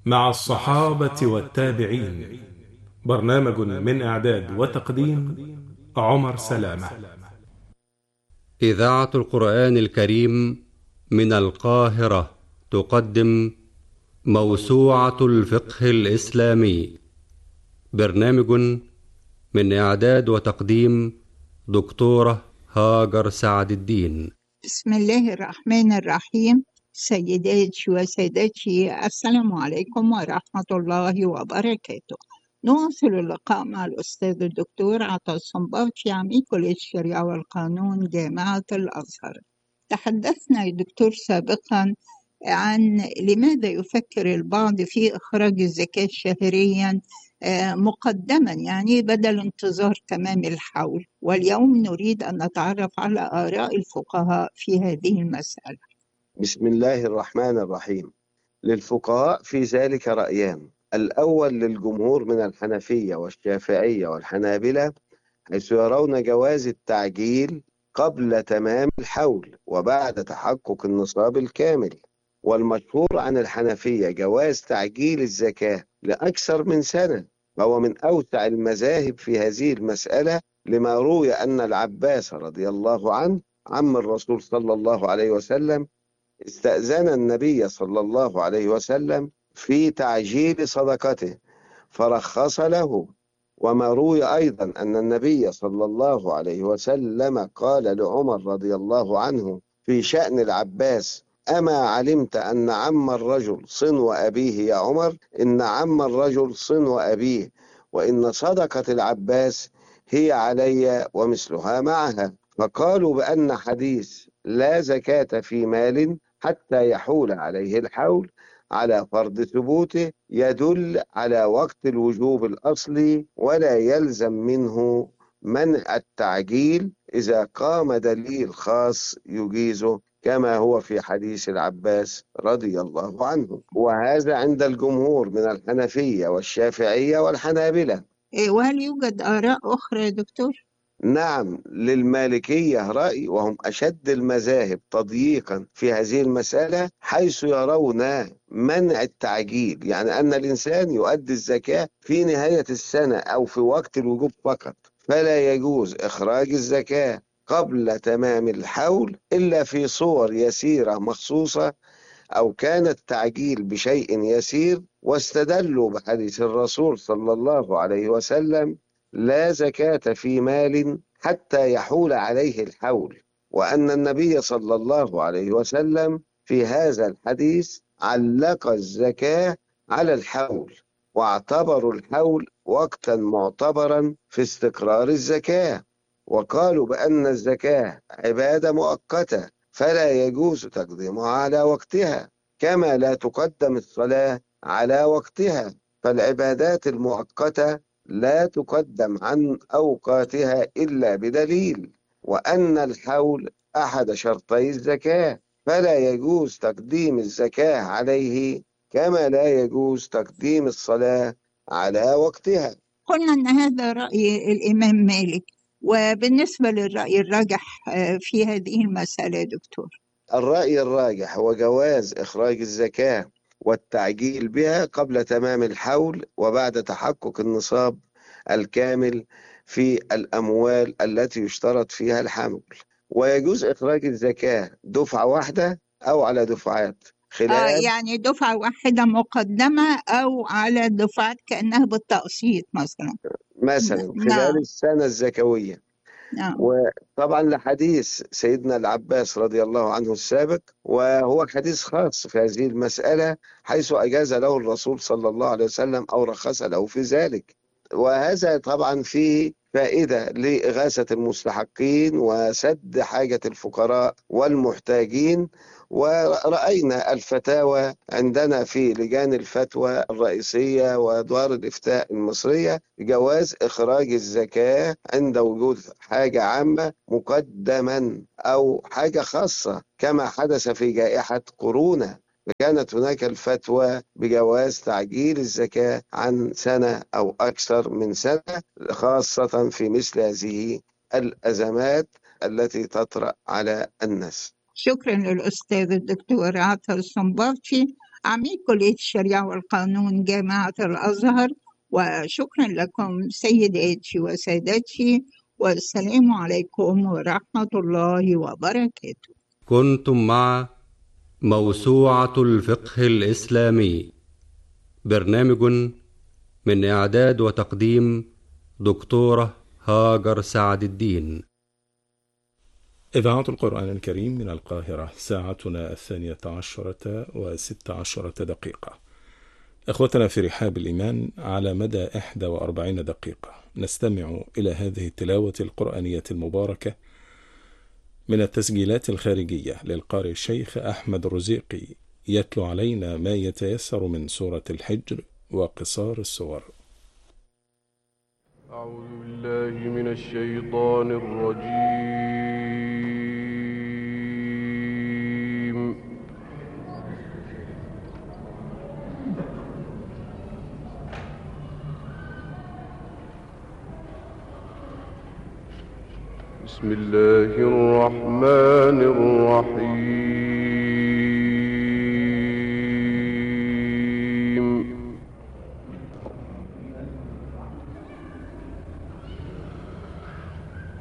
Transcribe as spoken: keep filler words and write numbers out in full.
مع الصحابة والتابعين. برنامج من إعداد وتقديم عمر سلامة. إذاعة القرآن الكريم من القاهرة تقدم موسوعة الفقه الإسلامي. برنامج من إعداد وتقديم دكتورة هاجر سعد الدين. بسم الله الرحمن الرحيم. سيداتي وسادتي، السلام عليكم ورحمة الله وبركاته. نواصل اللقاء مع الأستاذ الدكتور عطا الصنباطي، عميد كلية الشريعة والقانون جامعة الأزهر. تحدثنا يا دكتور سابقا عن لماذا يفكر البعض في إخراج الزكاة شهريا مقدما، يعني بدل انتظار تمام الحول. واليوم نريد أن نتعرف على آراء الفقهاء في هذه المسألة. بسم الله الرحمن الرحيم. للفقهاء في ذلك رأيان: الأول للجمهور من الحنفية والشافعية والحنابلة، حيث يرون جواز التعجيل قبل تمام الحول وبعد تحقق النصاب الكامل. والمشهور عن الحنفية جواز تعجيل الزكاة لأكثر من سنة، وهو من أوسع المذاهب في هذه المسألة، لما روي أن العباس رضي الله عنه عم الرسول صلى الله عليه وسلم استأذن النبي صلى الله عليه وسلم في تعجيل صدقته فرخص له. وما روي أيضا أن النبي صلى الله عليه وسلم قال لعمر رضي الله عنه في شأن العباس: أما علمت أن عم الرجل صنو أبيه يا عمر؟ إن عم الرجل صنو أبيه، وإن صدقة العباس هي علي ومثلها معها. فقالوا بأن حديث لا زكاة في مال حتى يحول عليه الحول على فرض ثبوته يدل على وقت الوجوب الأصلي، ولا يلزم منه منع التعجيل إذا قام دليل خاص يجيزه، كما هو في حديث العباس رضي الله عنه. وهذا عند الجمهور من الحنفية والشافعية والحنابلة. وهل يوجد آراء أخرى يا دكتور؟ نعم، للمالكية رأي، وهم أشد المذاهب تضييقا في هذه المسألة، حيث يرون منع التعجيل، يعني أن الإنسان يؤدي الزكاة في نهاية السنة أو في وقت الوجوب فقط، فلا يجوز إخراج الزكاة قبل تمام الحول إلا في صور يسيرة مخصوصة، أو كان التعجيل بشيء يسير. واستدلوا بحديث الرسول صلى الله عليه وسلم: لا زكاة في مال حتى يحول عليه الحول، وأن النبي صلى الله عليه وسلم في هذا الحديث علق الزكاة على الحول، واعتبروا الحول وقتا معتبرا في استقرار الزكاة، وقالوا بأن الزكاة عبادة مؤقتة فلا يجوز تقديمها على وقتها، كما لا تقدم الصلاة على وقتها، فالعبادات المؤقتة لا تقدم عن أوقاتها إلا بدليل. وأن الحول أحد شرطي الزكاة، فلا يجوز تقديم الزكاة عليه، كما لا يجوز تقديم الصلاة على وقتها. قلنا أن هذا رأي الإمام مالك، وبالنسبة للرأي الراجح في هذه المسألة يا دكتور؟ الرأي الراجح هو جواز إخراج الزكاة والتعجيل بها قبل تمام الحول وبعد تحقق النصاب الكامل في الأموال التي يشترط فيها الحمل. ويجوز إخراج الزكاة دفعة واحدة أو على دفعات، آه خلال يعني دفعة واحدة مقدمة أو على دفعات كأنها بالتقسيط مثلا. مثلا خلال نعم السنة الزكوية. نعم. وطبعا لحديث سيدنا العباس رضي الله عنه السابق، وهو حديث خاص في هذه المسألة، حيث أجاز له الرسول صلى الله عليه وسلم أو رخص له في ذلك. وهذا طبعا فيه فائدة لإغاثة المستحقين وسد حاجة الفقراء والمحتاجين. ورأينا الفتاوى عندنا في لجان الفتوى الرئيسية ودار الإفتاء المصرية جواز إخراج الزكاة عند وجود حاجة عامة مقدما أو حاجة خاصة، كما حدث في جائحة كورونا، فكانت هناك الفتوى بجواز تعجيل الزكاة عن سنة أو أكثر من سنة، خاصة في مثل هذه الأزمات التي تطرأ على الناس. شكرا للأستاذ الدكتور عطا الصنباطي. عميد كلية الشريعة والقانون جامعة الأزهر. وشكرا لكم سيداتي وسادتي، والسلام عليكم ورحمة الله وبركاته. كنتم مع موسوعة الفقه الإسلامي، برنامج من إعداد وتقديم دكتورة هاجر سعد الدين. إذاعة القرآن الكريم من القاهرة، ساعتنا الثانية عشرة وست عشرة دقيقة. إخوتنا في رحاب الإيمان، على مدى إحدى وأربعين دقيقة نستمع إلى هذه التلاوة القرآنية المباركة من التسجيلات الخارجية للقارئ الشيخ أحمد رزيقي، يتلو علينا ما يتيسر من سورة الحجر وقصار السور. أعوذ بالله من الشيطان الرجيم. بسم الله الرحمن الرحيم.